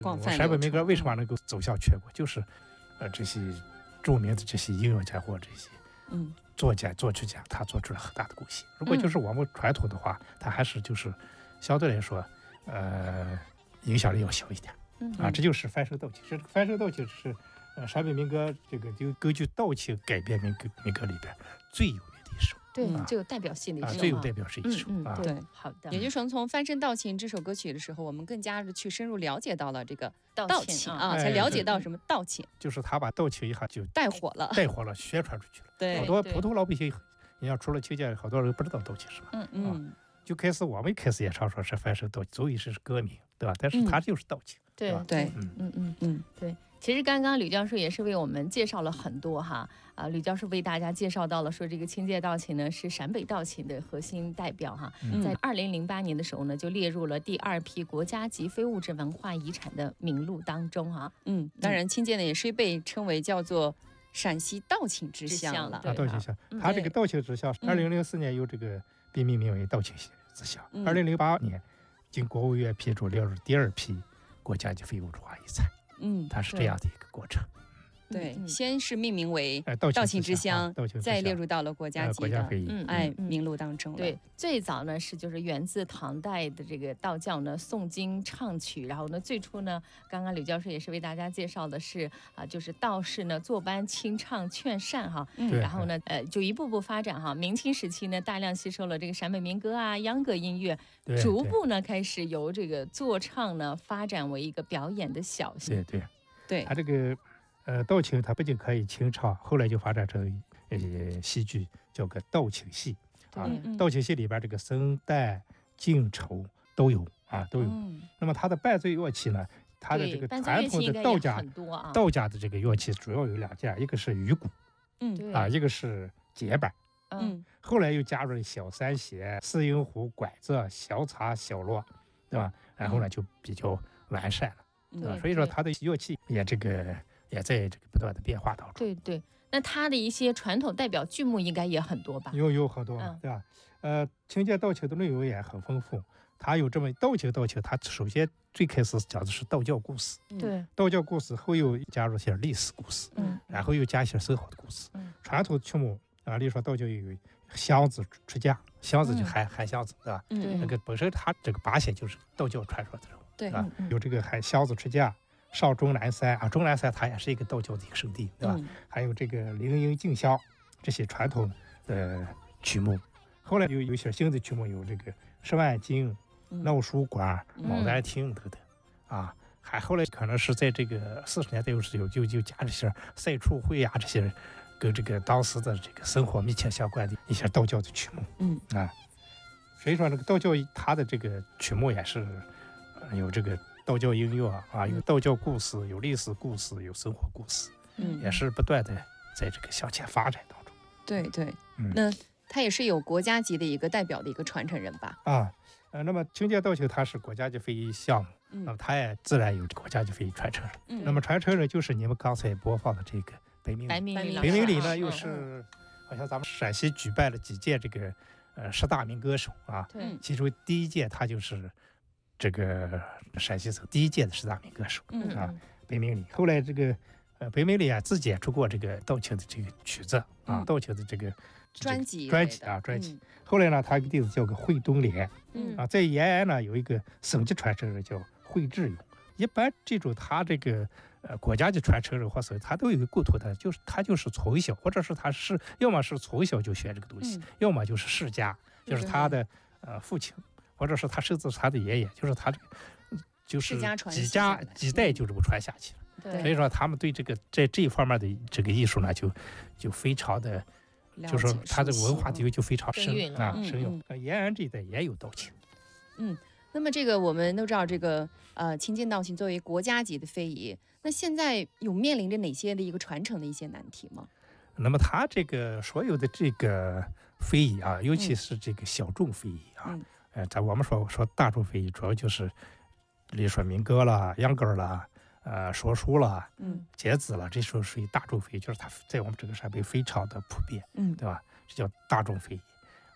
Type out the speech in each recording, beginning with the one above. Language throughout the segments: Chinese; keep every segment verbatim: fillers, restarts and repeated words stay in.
广泛陕北民歌为什么嗯能够走向全国，就是呃这些著名的这些音乐家或这些嗯作家、作曲家，他做出了很大的贡献。如果就是我们传统的话，他还是就是相对来说，呃，影响力要小一点嗯啊。这就是翻身斗琴，这个翻身斗琴是呃陕北民歌这个就根据斗琴改编民歌民歌里边最有名的一首对嗯最有代表性的啊， 一首哈最有代表性一首啊。 嗯嗯对对好的也就是说，从翻身道琴这首歌曲的时候，我们更加的去深入了解到了这个道道歉啊琴啊， 哎才了解对到什么道琴就是他把斗琴一下就带火了。 带火了，宣传出去了。 对对好多普通老百姓，你要除了听见，好多人不知道斗琴是什么。 嗯嗯就开始我们开始也常说是翻身斗琴，所以是歌名，对吧？但是它就是斗琴。 对吧对嗯嗯嗯嗯对，其实刚刚吕教授也是为我们介绍了很多哈啊，吕教授为大家介绍到了说这个清界道琴呢是陕北道琴的核心代表哈， 嗯在二零零八年的时候呢就列入了第二批国家级非物质文化遗产的名录当中哈。 嗯，当然清涧呢也是被称为叫做陕西道琴之之乡乡了。 对啊，斗琴乡嗯， 它这个斗琴之乡， 嗯二零零四年由这个被命名为斗琴之乡嗯， 二零零八年经国务院批准列入第二批国家级非物质文化遗产， 嗯， 它是这样的一个过程。 对， 嗯先是命名为哎，斗道琴之乡， 乡啊斗琴之再列乡入到了国家呃级的国家非遗。 嗯哎嗯名录当中了。 对，最早呢是就是源自唐代的这个道教呢诵经唱曲，然后呢最初呢，刚刚吕教授也是为大家介绍的是啊，就是道士呢坐班清唱劝善哈， 嗯对然后呢呃就一步步发展哈，明清时期呢大量吸收了这个陕北民歌啊、秧歌音乐， 对对逐步呢开始由这个坐唱呢发展为一个表演的小型。 对对， 对它这个呃斗琴，它不仅可以清唱，后来就发展成呃戏剧，叫个斗琴戏啊。 对嗯斗琴戏里边这个声带、净筹都有啊，都有。 嗯那么它的伴奏乐器呢，它的这个对伴奏传统乐器应该也的道家很多啊， 道家的这个乐器主要有两件，一个是鱼鼓嗯对啊，一个是节板。 嗯嗯后来又加入了小三弦、四音胡、拐子、小镲、小锣，对吧？然后呢就比较完善了，对吧？ 对所以说它的乐器也这个也在这个不断的变化当中。 对对，那他的一些传统代表剧目应该也很多吧？ 有有很多嗯， 对吧？呃，清涧道琴的内容也很丰富，它有这么道琴道琴，它首先最开始讲的是道教故事， 嗯对， 道教故事后又加入些历史故事， 嗯然后又加一些生活的故事。 嗯传统曲目啊，例如说道教有箱子出家，箱子就嗯喊喊箱子，对吧？ 嗯对那个本身它这个八弦就是道教传说的人物， 对吧？ 嗯嗯有这个喊箱子出家。上终南山啊，终南山它也是一个道教的一个圣地，对吧？ 嗯还有这个灵音镜香这些传统的曲目。后来有有一些新的曲目，有这个十万经、 嗯闹书馆、 嗯牡丹亭等等，啊，还后来可能是在这个四十年代有时有就就加这些赛出会啊这些跟这个当时的这个生活密切相关的一些道教的曲目， 嗯啊，所以说这个道教它的这个曲目也是呃有这个道教音乐啊，有道教故事，有历史故事，有生活故事， 嗯也是不断的在这个向前发展当中。 对对， 嗯那他也是有国家级的一个代表的一个传承人吧？ 啊，呃，那么清涧道琴它是国家级非遗项目， 嗯那么它也自然有国家级非遗传承人。 嗯那么传承人就是你们刚才播放的这个白明礼。 白明白明白礼老师啊明礼呢，又嗯是好像咱们陕西举办了几届这个呃十大民歌手啊， 对嗯其中第一届他就是这个陕西省第一届的十大民歌手嗯啊，白明礼。后来这个呃白明礼啊自己也出过这个道琴的这个曲子啊， 嗯道琴的这个专辑专类的辑啊专辑。 嗯后来呢，他有个弟子叫个惠东莲嗯啊，在延安呢有一个省级传承人叫惠智勇。一般这种他这个呃国家级传承人或者他都有一个共同的，就是他就是从小，或者是他是要么是从小就学这个东西， 嗯要么就是世家，就是他的呃父亲，或者是他甚至是他的爷爷，就是他这个就是世家传几系下来家几代就这么传下去了。 对所以说他们对这个在这一方面的这个艺术呢，就就非常的。 了就是说解它的熟悉文化底蕴就非常深深蕴了啊， 嗯深用。呃延安这一带也有道琴， 那么这个我们都知道，这个呃清涧道琴作为国家级的非遗，那现在有面临着哪些的一个传承的一些难题吗？ 那么它这个所有的这个非遗啊，尤其是这个小众非遗啊， 嗯呃，咱我们说说大众非遗，主要就是，比如说民歌啦、秧歌啦、呃说书啦、 嗯节子啦，这时候属于大众非遗，就是它在我们这个陕北非常的普遍， 嗯对吧？这叫大众非遗。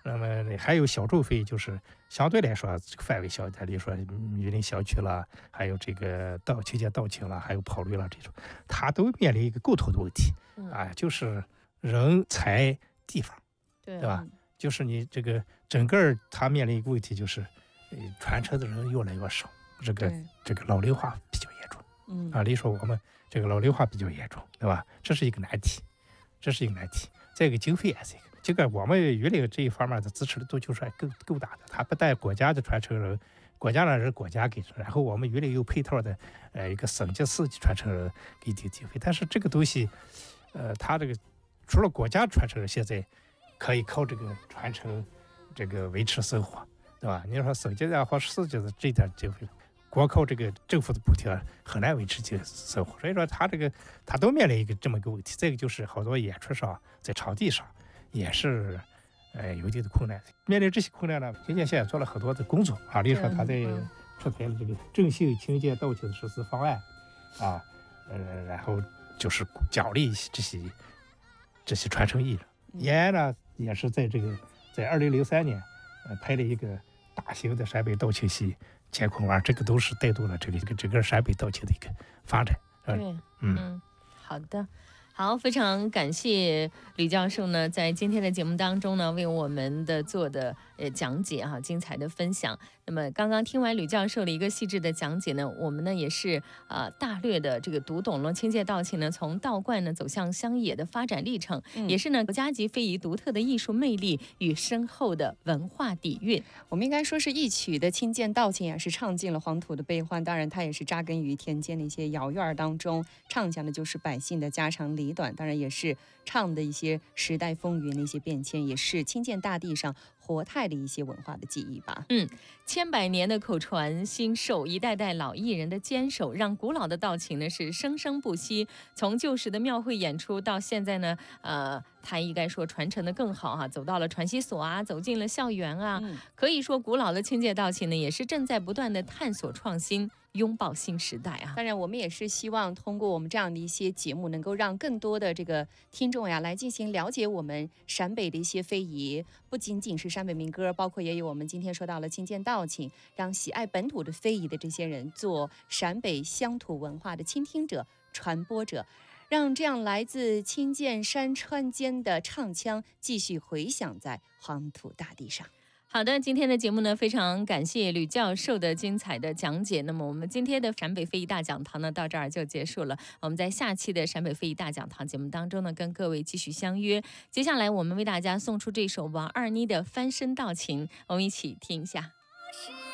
那么还有小洲非遗，就是相对来说这个范围小一点，比如说榆林小曲了，还有这个道清涧道情了，还有跑驴了这种，它都面临一个沟通的问题、 嗯、 啊，就是人才地方， 对对吧？就是你这个整个它面临一个问题，就是呃传承的人越来越少，这个这个老龄化比较严重。 嗯啊，例如说我们这个老龄化比较严重，对吧？这是一个难题，这是一个难题。再一个经费也是一个，这个我们榆林这一方面的支持力度就是还够够大的。它不但国家的传承人，国家呢是国家给，然后我们榆林有配套的呃一个省级市级传承人给定经费，但是这个东西，呃，它这个除了国家传承人，现在可以靠这个传承这个维持生活，对吧？你说省级的或市级的这点经费，光靠这个政府的补贴很难维持这生活，所以说他这个他都面临一个这么一个问题。再一个就是好多演出上，在场地上也是呃有一定的困难。面临这些困难呢，今年现在做了很多的工作啊，例如说他在出台了这个振兴清涧道情的实施方案啊，呃，然后就是奖励这些这些传承艺人。延安呢也是在这个在二零零三年呃拍了一个大型的陕北道情戏乾坤湾，这个都是带动了这个这个整个陕北道情的一个发展。 对，嗯, 嗯，好的。好，非常感谢吕教授呢，在今天的节目当中呢，为我们的做的呃讲解哈、啊，精彩的分享。那么刚刚听完吕教授的一个细致的讲解呢，我们呢也是呃大略的这个读懂了清涧道情呢从道观呢走向乡野的发展历程，嗯、也是呢国家级非遗独特的艺术魅力与深厚的文化底蕴。 我们应该说是一曲的清涧道情也是唱尽了黄土的悲欢，当然它也是扎根于田间的一些窑院当中，唱讲的就是百姓的家长里短，当然也是唱的一些时代风云的一些变迁，也是清涧大地上活态的一些文化的记忆吧。 嗯，千百年的口传心授，一代代老艺人的坚守，让古老的道情呢是生生不息。从旧时的庙会演出到现在呢，呃，它应该说传承的更好哈、啊，走到了传习所啊，走进了校园啊，嗯、可以说古老的清涧道情呢也是正在不断的探索创新。拥抱新时代啊！ 当然，我们也是希望通过我们这样的一些节目，能够让更多的这个听众呀，来进行了解我们陕北的一些非遗，不仅仅是陕北民歌，包括也有我们今天说到了清涧道情，让喜爱本土的非遗的这些人做陕北乡土文化的倾听者、传播者，让这样来自清涧山川间的唱腔继续回响在黄土大地上。 好的，今天的节目呢，非常感谢吕教授的精彩的讲解。那么我们今天的陕北非遗大讲堂呢，到这儿就结束了。我们在下期的陕北非遗大讲堂节目当中呢，跟各位继续相约。接下来我们为大家送出这首王二妮的翻身道情，我们一起听一下。